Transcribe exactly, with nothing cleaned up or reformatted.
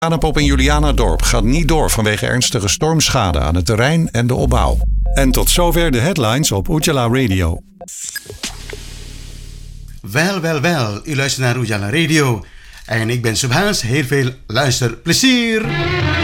Tranenpop in Julianadorp gaat niet door vanwege ernstige stormschade aan het terrein en de opbouw. En tot zover de headlines op Ujala Radio. Wel, wel, wel. U luistert naar Ujala Radio. En ik ben Subhaas. Heel veel luisterplezier.